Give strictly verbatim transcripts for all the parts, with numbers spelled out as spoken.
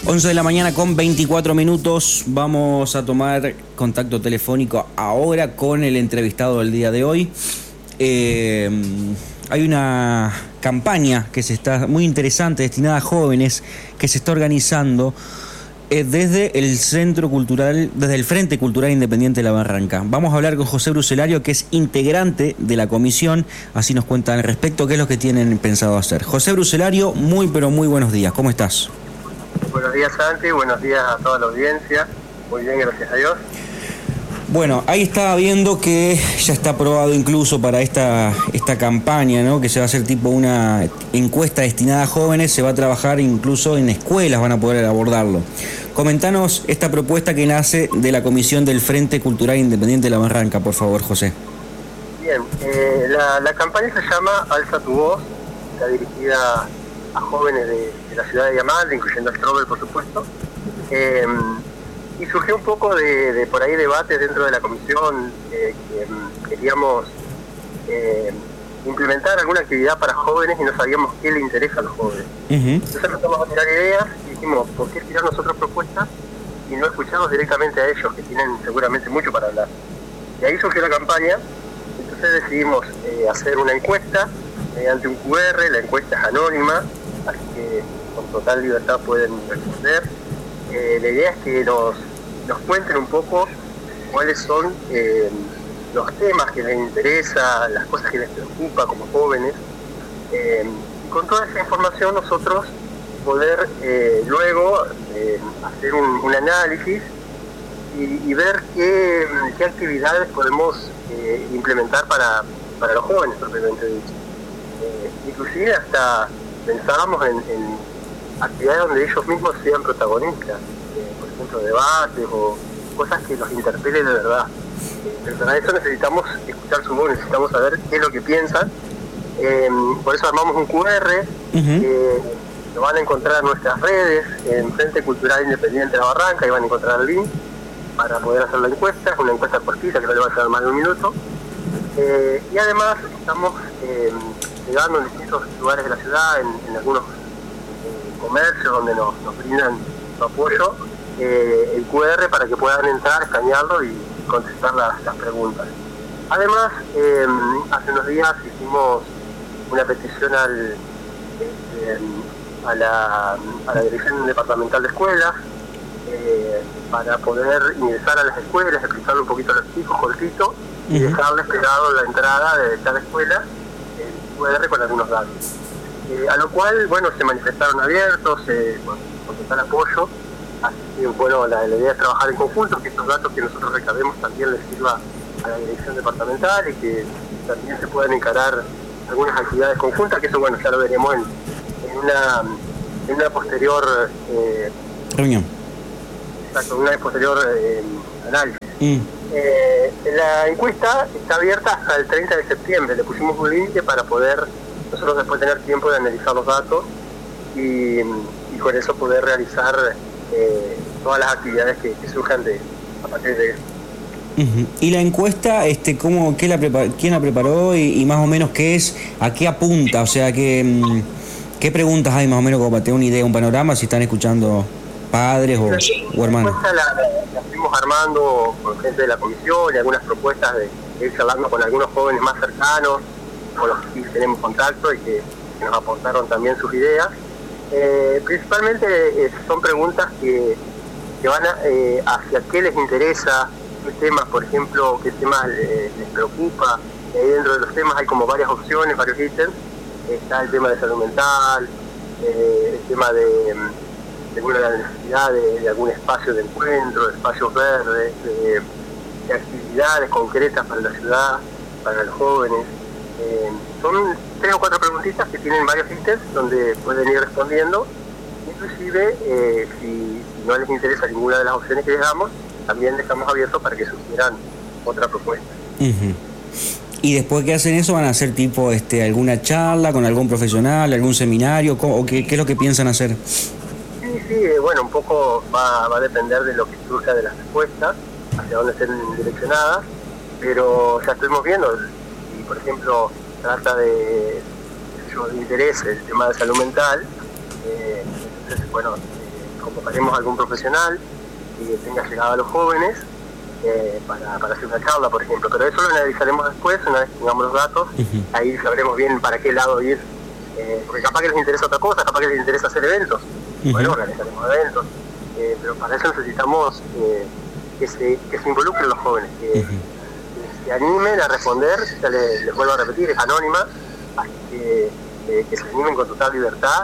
once de la mañana con veinticuatro minutos. Vamos a tomar contacto telefónico ahora con el entrevistado del día de hoy. Eh, hay una campaña que se está muy interesante destinada a jóvenes que se está organizando eh, desde el Centro Cultural, desde el Frente Cultural Independiente de La Barranca. Vamos a hablar con José Bruselario, que es integrante de la comisión, así nos cuentan al respecto qué es lo que tienen pensado hacer. José Bruselario, muy pero muy buenos días, ¿cómo estás? Buenos días, Santi, buenos días a toda la audiencia. Muy bien, gracias a Dios. Bueno, ahí estaba viendo que ya está aprobado incluso para esta, esta campaña, ¿no? Que se va a hacer tipo una encuesta destinada a jóvenes, se va a trabajar incluso en escuelas, van a poder abordarlo. Comentanos esta propuesta que nace de la Comisión del Frente Cultural Independiente de La Barranca, por favor, José. Bien, eh, la, la campaña se llama Alza tu voz, está dirigida a jóvenes de, de la ciudad de Diamante, incluyendo a Strobel, por supuesto. Eh, y surgió un poco de, de por ahí debate dentro de la comisión, eh, que um, queríamos eh, implementar alguna actividad para jóvenes y no sabíamos qué le interesa a los jóvenes. Uh-huh. Entonces empezamos a tirar ideas y dijimos, ¿por qué tirar nosotros propuestas y no escucharlos directamente a ellos, que tienen seguramente mucho para hablar? Y ahí surgió la campaña. Entonces decidimos eh, hacer una encuesta mediante un cu erre, la encuesta es anónima, así que con total libertad pueden responder. Eh, la idea es que nos, nos cuenten un poco cuáles son eh, los temas que les interesa, las cosas que les preocupa como jóvenes. Eh, y con toda esa información nosotros poder eh, luego eh, hacer un, un análisis y, y ver qué, qué actividades podemos eh, implementar para, para los jóvenes propiamente dicho. Eh, inclusive hasta pensábamos en, en actividades donde ellos mismos sean protagonistas, eh, por ejemplo debates o cosas que los interpelen de verdad. Eh, pero para eso necesitamos escuchar su voz, necesitamos saber qué es lo que piensan. Eh, por eso armamos un cu erre, uh-huh. eh, lo van a encontrar en nuestras redes, en Frente Cultural Independiente de La Barranca, y van a encontrar el link para poder hacer la encuesta. Es una encuesta cortita que no le va a llevar más de un minuto. Eh, y además estamos eh, llegando en distintos lugares de la ciudad, en, en algunos eh, comercios donde nos, nos brindan su apoyo, eh, el cu erre para que puedan entrar, escanearlo y contestar las, las preguntas. Además, eh, hace unos días hicimos una petición al, eh, a, la, a la Dirección Departamental de Escuelas eh, para poder ingresar a las escuelas, explicarle un poquito a los chicos, cortito, y dejarles pegado la entrada de cada escuela el cu erre con algunos datos. Eh, a lo cual, bueno, se manifestaron abiertos, eh, con, con total apoyo, así que, bueno, la, la idea es trabajar en conjunto, que estos datos que nosotros recabemos también les sirva a la dirección departamental y que también se puedan encarar algunas actividades conjuntas, que eso, bueno, ya lo veremos en, en, una, en una posterior eh, reunión. Exacto, una posterior eh, análisis. Mm. Eh, la encuesta está abierta hasta el treinta de septiembre, le pusimos un límite para poder nosotros después tener tiempo de analizar los datos y, y con eso poder realizar eh, todas las actividades que, que surjan de, a partir de eso. Uh-huh. Y la encuesta, este, ¿cómo, qué la prepar, quién la preparó y, y más o menos qué es, a qué apunta? O sea, qué, qué preguntas hay más o menos como para tener una idea, un panorama, si están escuchando padres o, sí, o hermanos. La, la, la fuimos armando con gente de la comisión y algunas propuestas de, de ir charlando con algunos jóvenes más cercanos, con los que tenemos contacto y que, que nos aportaron también sus ideas. Eh, principalmente eh, son preguntas que, que van a, eh, hacia qué les interesa, qué temas, por ejemplo, qué temas eh, les preocupa. Y ahí dentro de los temas hay como varias opciones, varios ítems. Está el tema de salud mental, eh, el tema de, de, de la necesidad de, de algún espacio de encuentro, de espacios verdes, de, de actividades concretas para la ciudad, para los jóvenes. Eh, son tres o cuatro preguntitas que tienen varios ítems donde pueden ir respondiendo. Inclusive, eh, si, si no les interesa ninguna de las opciones que les damos, también dejamos abierto para que sugieran otra propuesta. Uh-huh. Y después que hacen eso, ¿van a hacer tipo este alguna charla con algún profesional, algún seminario? ¿O qué, qué es lo que piensan hacer? Sí, sí, eh, bueno, un poco va, va a depender de lo que surja de las respuestas, hacia dónde estén direccionadas, pero ya estuvimos viendo, si por ejemplo trata de, de interés el tema de salud mental, eh, entonces, bueno, eh, convocaremos a algún profesional que tenga llegado a los jóvenes eh, para, para hacer una charla, por ejemplo. Pero eso lo analizaremos después, una vez que tengamos los datos, uh-huh. Ahí sabremos bien para qué lado ir, eh, porque capaz que les interesa otra cosa, capaz que les interesa hacer eventos. Uh-huh. Bueno, organizaremos eventos, eh, pero para eso necesitamos eh, que, se, que se involucren los jóvenes, que, uh-huh. que se animen a responder. Ya les, les vuelvo a repetir, es anónima, así que, eh, que se animen con total libertad.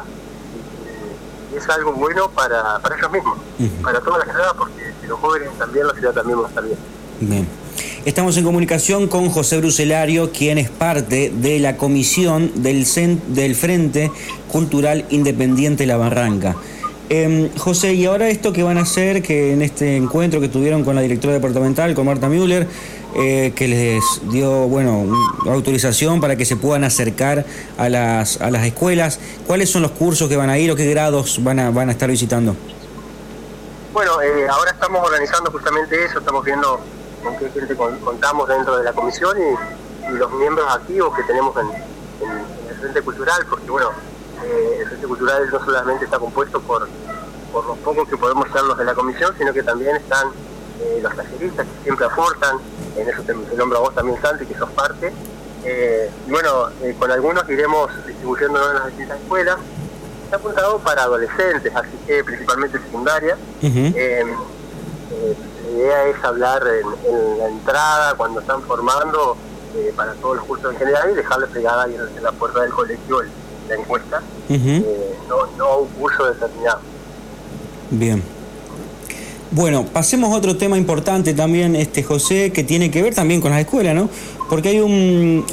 Es algo bueno para, para ellos mismos, uh-huh. para toda la ciudad, porque si los jóvenes también, la ciudad también va a estar bien. Bien. Estamos en comunicación con José Bruselario, quien es parte de la comisión del, cent- del Frente Cultural Independiente La Barranca. Eh, José, y ahora esto que van a hacer, que en este encuentro que tuvieron con la directora departamental, con Marta Müller, eh, que les dio, bueno, autorización para que se puedan acercar a las a las escuelas, ¿cuáles son los cursos que van a ir o qué grados van a van a estar visitando? Bueno, eh, ahora estamos organizando justamente eso, estamos viendo con qué gente con, contamos dentro de la comisión y, y los miembros activos que tenemos en, en, en el Frente Cultural, porque bueno, eh, el Frente Cultural no solamente está compuesto por, por los pocos que podemos ser los de la comisión, sino que también están eh, los talleristas que siempre aportan, en eso te, te nombro a vos también, Santi, que sos parte, eh, y bueno, eh, con algunos iremos distribuyéndonos en las distintas escuelas. Está apuntado para adolescentes, así que principalmente secundaria. Uh-huh. eh, eh, la idea es hablar en, en la entrada, cuando están formando, eh, para todos los cursos en general, y dejarles pegada ahí en la puerta del colegio el, la encuesta, uh-huh. eh, no, no un curso determinado. Bien. Bueno, pasemos a otro tema importante también, este José, que tiene que ver también con las escuelas, ¿no? Porque hay un,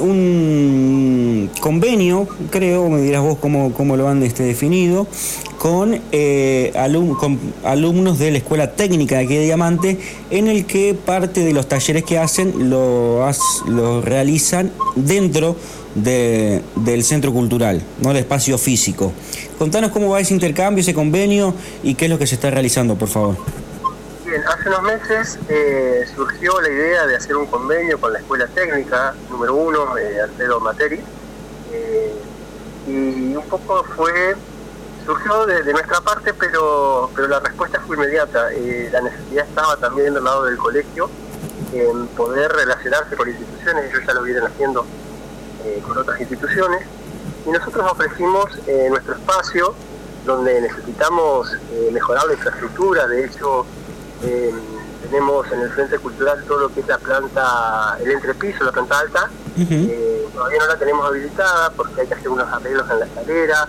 un convenio, creo, me dirás vos cómo, cómo lo han este, definido, con, eh, alum, con alumnos de la Escuela Técnica de aquí de Diamante, en el que parte de los talleres que hacen lo, lo realizan dentro de, del centro cultural, ¿no? El espacio físico. Contanos cómo va ese intercambio, ese convenio y qué es lo que se está realizando, por favor. Bien, hace unos meses eh, surgió la idea de hacer un convenio con la Escuela Técnica número uno, eh, Alfredo Materi, eh, y un poco fue, surgió de, de nuestra parte, pero pero la respuesta fue inmediata. Eh, la necesidad estaba también del lado del colegio en poder relacionarse con instituciones, ellos ya lo vienen haciendo eh, con otras instituciones, y nosotros ofrecimos eh, nuestro espacio, donde necesitamos eh, mejorar la infraestructura. De hecho, Eh, tenemos en el Frente Cultural todo lo que es la planta, el entrepiso, la planta alta, uh-huh. eh, todavía no la tenemos habilitada porque hay que hacer unos arreglos en la escalera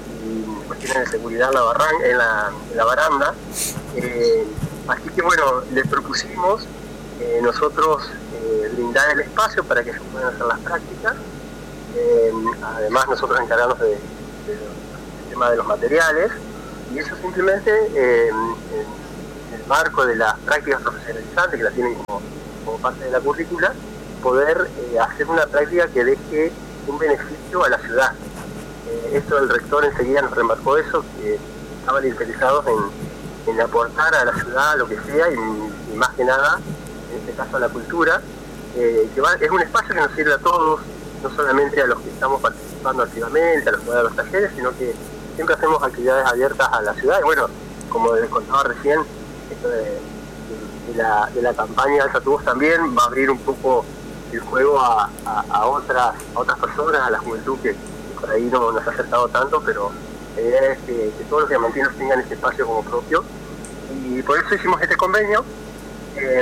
y cuestiones de seguridad en la, barran- en la, en la baranda, eh, así que bueno, les propusimos eh, nosotros eh, brindar el espacio para que ellos puedan hacer las prácticas, eh, además nosotros encargarnos de, de, del tema de los materiales, y eso simplemente eh, eh, en el marco de las prácticas profesionalizantes que las tienen como, como parte de la currícula, poder eh, hacer una práctica que deje un beneficio a la ciudad. Eh, esto el rector enseguida nos remarcó eso, que estaban interesados en, en aportar a la ciudad lo que sea, y, y más que nada, en este caso a la cultura, eh, que va, es un espacio que nos sirve a todos, no solamente a los que estamos participando activamente, a los que van a los talleres, sino que siempre hacemos actividades abiertas a la ciudad. Y bueno, como les contaba recién, esto de, de, de, la, de la campaña Alza tu Voz también va a abrir un poco el juego a, a, a otras a otras personas, a la juventud que por ahí no nos ha acercado tanto, pero la idea es que, que todos los diamantinos tengan este espacio como propio, y por eso hicimos este convenio. Eh,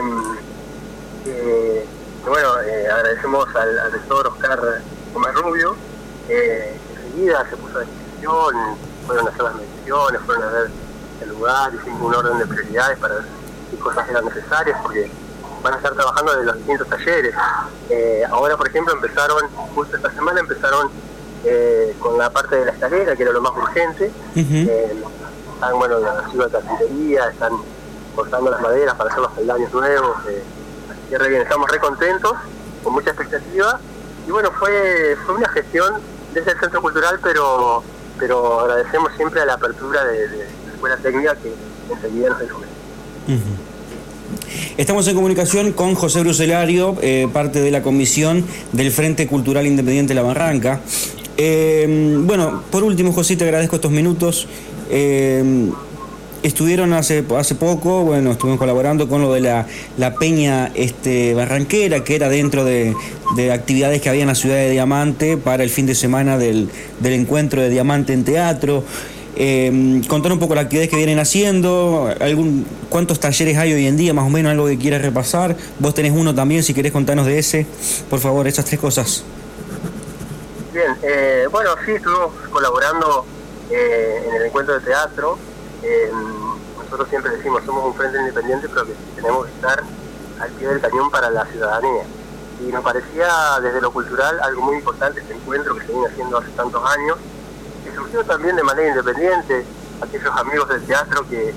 eh, bueno, eh, agradecemos al, al rector Oscar Gómez Rubio, eh, que enseguida se puso a disposición, fueron a hacer las mediciones, fueron a ver el lugar, hicimos un orden de prioridades para ver qué cosas eran necesarias, porque van a estar trabajando en los distintos talleres. Eh, ahora, por ejemplo, empezaron, justo esta semana empezaron eh, con la parte de la escalera, que era lo más urgente. Uh-huh. eh, están, bueno, haciendo carpintería, están cortando las maderas para hacer los peldaños nuevos, eh, así que re bien, estamos re contentos, con mucha expectativa, y bueno, fue fue una gestión desde el Centro Cultural, pero pero agradecemos siempre a la apertura de, de la Escuela Técnica, que enseguida nos ayuda. Uh-huh. Estamos en comunicación con José Bruselario, eh, parte de la comisión del Frente Cultural Independiente La Barranca. Eh, bueno, por último, José, te agradezco estos minutos. Eh, estuvieron hace hace poco, bueno, estuvimos colaborando con lo de la, la Peña este, Barranquera, que era dentro de, de actividades que había en la ciudad de Diamante para el fin de semana del, del encuentro de Diamante en Teatro. Eh, contar un poco las actividades que vienen haciendo, algún, cuántos talleres hay hoy en día, más o menos, algo que quieras repasar. Vos tenés uno también, si querés contarnos de ese, por favor, esas tres cosas. Bien, eh, bueno, sí, estuvimos colaborando eh, en el encuentro de teatro. Eh, nosotros siempre decimos, somos un frente independiente, pero que tenemos que estar al pie del cañón para la ciudadanía. Y nos parecía, desde lo cultural, algo muy importante este encuentro que se viene haciendo hace tantos años, que surgió también de manera independiente, aquellos amigos del teatro que,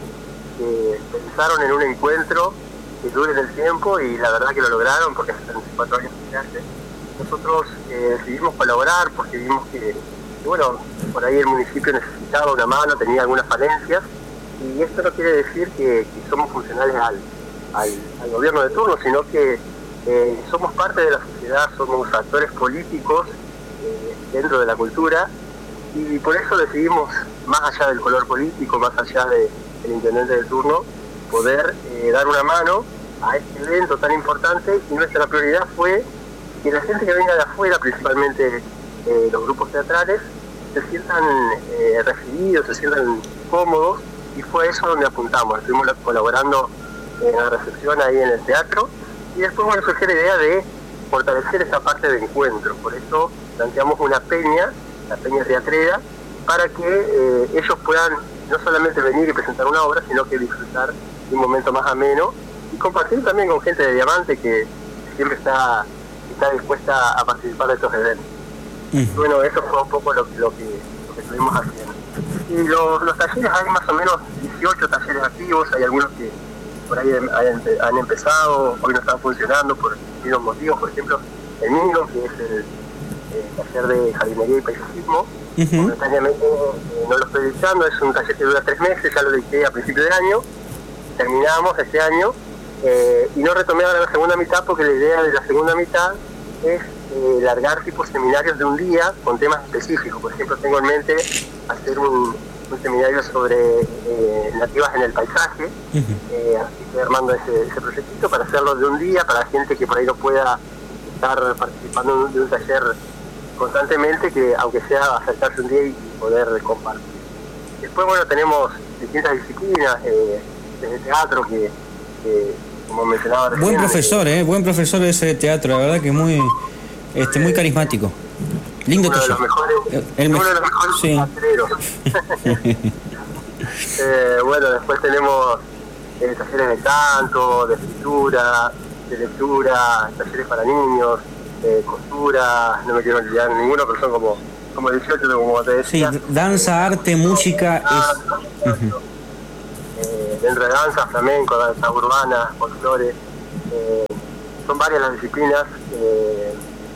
que pensaron en un encuentro que dure en el tiempo, y la verdad que lo lograron, porque hace treinta y cuatro años que se hace. Nosotros eh, decidimos colaborar porque vimos que, que, bueno, por ahí el municipio necesitaba una mano, tenía algunas falencias, y esto no quiere decir que, que somos funcionales al, al, al gobierno de turno, sino que eh, somos parte de la sociedad, somos actores políticos eh, dentro de la cultura, y por eso decidimos, más allá del color político, más allá de, del intendente de turno, poder eh, dar una mano a este evento tan importante, y nuestra prioridad fue que la gente que venga de afuera, principalmente eh, los grupos teatrales, se sientan eh, recibidos, se sientan cómodos, y fue eso donde apuntamos. Estuvimos colaborando en la recepción ahí en el teatro, y después bueno, surgió la idea de fortalecer esa parte de encuentro. Por eso planteamos una peña, la Peña Teatrera, para que eh, ellos puedan no solamente venir y presentar una obra, sino que disfrutar de un momento más ameno, y compartir también con gente de Diamante que siempre está, está dispuesta a participar de estos eventos. Uh-huh. Bueno, eso fue un poco lo, lo, que, lo que estuvimos haciendo. Y los, los talleres, hay más o menos dieciocho talleres activos, hay algunos que por ahí han, han empezado, hoy no están funcionando por distintos motivos. Por ejemplo, el mío, que es el Eh, taller de jardinería y paisajismo. Uh-huh. Momentáneamente eh, no lo estoy dictando, es un taller que dura tres meses, ya lo dicté a principio de año, terminamos este año, eh, y no retomé ahora la segunda mitad porque la idea de la segunda mitad es eh, largar tipos seminarios de un día con temas específicos. Por ejemplo, tengo en mente hacer un, un seminario sobre eh, nativas en el paisaje. Uh-huh. eh, así estoy armando ese, ese proyectito para hacerlo de un día, para la gente que por ahí no pueda estar participando de un taller constantemente, que aunque sea acercarse un día y poder compartir. Después, bueno, tenemos distintas disciplinas, eh, desde teatro, que, que como mencionaba recién... Buen profesor, eh, buen profesor ese de teatro, la verdad que muy este muy carismático. Lindo taller. Uno de los mejores, el uno de los mejores sí. teatreros. eh, bueno, después tenemos eh, talleres de canto, de escritura, de lectura, talleres para niños, eh, costura, no me quiero olvidar ninguno, pero son como, como dieciocho, como te decía. Sí, danza, arte, música. Danza, es... uh-huh. eh, dentro de danza, flamenco, danza urbana, folclore, eh, son varias las disciplinas, eh,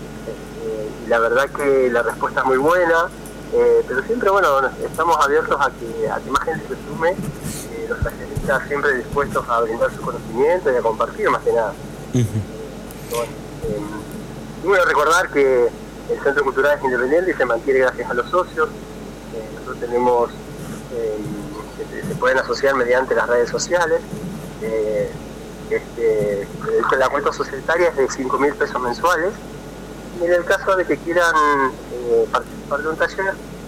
eh, y la verdad que la respuesta es muy buena, eh, pero siempre, bueno, estamos abiertos a que, a que más gente se sume, eh, los talleristas siempre dispuestos a brindar su conocimiento y a compartir, más que nada. Uh-huh. Bueno, eh, y bueno, recordar que el Centro Cultural es independiente y se mantiene gracias a los socios. Eh, nosotros tenemos, eh, que se pueden asociar mediante las redes sociales. Eh, este, la cuota societaria es de cinco mil pesos mensuales. Y en el caso de que quieran eh, participar de un taller,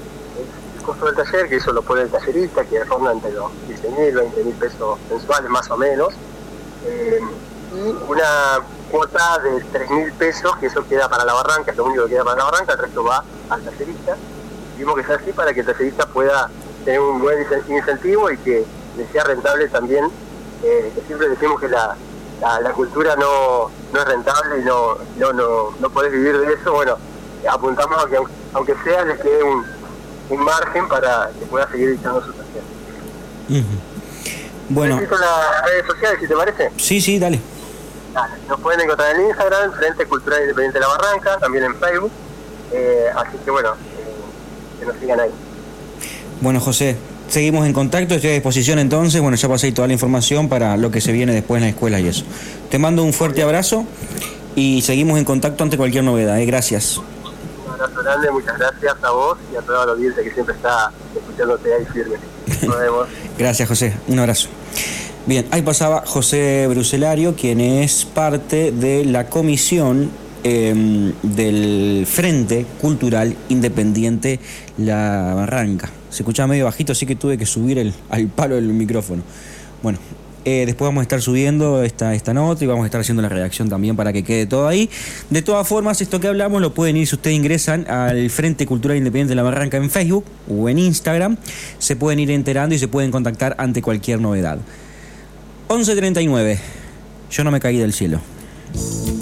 el costo del taller, que eso lo pone el tallerista, que ronda entre los quince mil, veinte mil pesos mensuales más o menos. Eh, y una cuota de tres mil pesos, que eso queda para la barranca, es lo único que queda para la barranca, el resto va al tallerista. Vimos que sea así para que el tallerista pueda tener un buen incentivo y que le sea rentable también, eh, que siempre decimos que la, la, la cultura no, no es rentable y no, no, no, no podés vivir de eso. Bueno, apuntamos a que aunque sea le quede un, un margen para que pueda seguir dictando su taller. Uh-huh. Bueno. ¿Necesito las redes sociales, si te parece? Sí, sí, dale. Nos pueden encontrar en Instagram, Frente Cultural Independiente de la Barranca, también en Facebook, eh, así que bueno, eh, que nos sigan ahí. Bueno, José, seguimos en contacto, estoy a disposición entonces, bueno, ya pasé toda la información para lo que se viene después en la escuela y eso. Te mando un fuerte abrazo y seguimos en contacto ante cualquier novedad, ¿eh? Gracias. Un abrazo grande, muchas gracias a vos y a toda la audiencia que siempre está escuchándote ahí firme. Nos vemos. Gracias, José. Un abrazo. Bien, ahí pasaba José Bruselario, quien es parte de la comisión eh, del Frente Cultural Independiente La Barranca. Se escuchaba medio bajito, así que tuve que subir el, al palo del micrófono. Bueno, eh, después vamos a estar subiendo esta, esta nota y vamos a estar haciendo la redacción también para que quede todo ahí. De todas formas, esto que hablamos lo pueden ir, si ustedes ingresan al Frente Cultural Independiente La Barranca en Facebook o en Instagram, se pueden ir enterando y se pueden contactar ante cualquier novedad. once treinta y nueve. Yo no me caí del cielo.